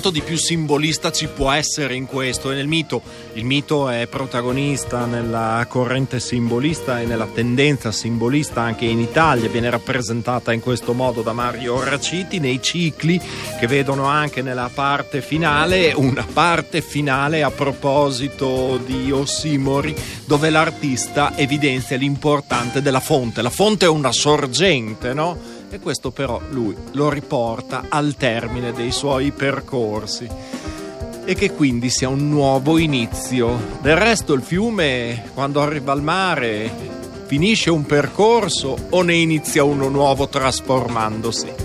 quanto di più simbolista ci può essere in questo. E nel mito, il mito è protagonista nella corrente simbolista e nella tendenza simbolista anche in Italia, viene rappresentata in questo modo da Mario Raciti nei cicli, che vedono anche nella parte finale una parte finale a proposito di ossimori, dove l'artista evidenzia l'importante della fonte. La fonte è una sorgente, no? E questo però lui lo riporta al termine dei suoi percorsi, e che quindi sia un nuovo inizio. Del resto il fiume, quando arriva al mare, finisce un percorso o ne inizia uno nuovo trasformandosi?